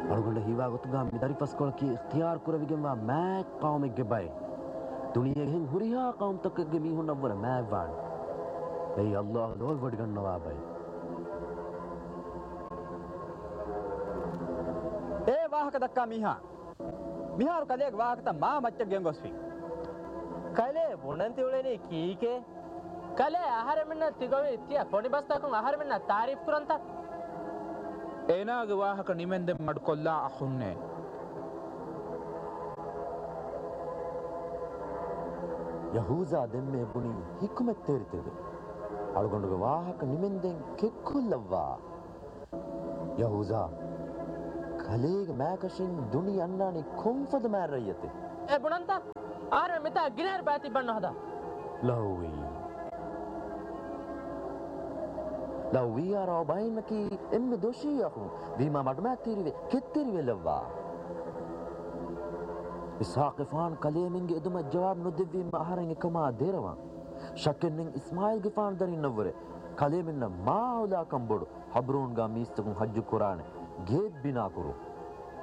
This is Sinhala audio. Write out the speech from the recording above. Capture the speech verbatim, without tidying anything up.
අලුගොල්ල හිවා ගොතුගා මිදරි පස්කොල කී ඉක්තියාර කරවිගෙන්වා මෑ කවුමෙක්ගේ බයි දුනියෙගෙන් හුරියා කවුම් තක්කගේ මිහුන් නවර මෑ වාන් ඒ අල්ලාහ් ලෝල් වඩ ගන්නවා බයි ඒ වාහක දක්කා මිහා මිහාරු කලේක වාහක ත මා මච්ච ගෙන් ගොස්වි කලේ වොණන්ති උලේනේ කීකේ කලේ ආහාර මෙන්න තිගොවේ තියා පොඩි බස්තාකුන් ආහාර මෙන්න තාරීෆ් කරන්ත ඒනාගේ වාහක නිමෙන්ද මඩ කොල්ලා අහුන්නේ යහූසා දෙම්මේ බුණි හික්මත් තේරිතේද අලුගොඬගේ වාහක නිමෙන්දෙන් කෙක්කුල්ලවා යහූසා කලේග මෑකෂින් දුනි අන්නානි කොම්ෆද මෑරයතේ ඒ බුණන්ත ආර මෙතා ගිනහර පාති බන්න හදා ලව්වි ලව්වි ආරෝ බයින්නකි එම්මෙ දොෂියහු වීමා මඩ මෑතිරිවේ කෙත්තිරිවේ ලව්වා ඉස්හාක් ෆාන් කලේමින්ගේ එදුම ජවාබ නොදෙවීම ආහාරෙන් එකමා දේරවා ශක්කෙන්ෙන් ඉස්මායිල් ගෆාන් දරින් නවරේ කලේමින්න මාඋලා කම්බොඩු හබ්රූන් ගා මිස්තකුන් හජ්ජු කුරානේ ගේත් බිනා කුරු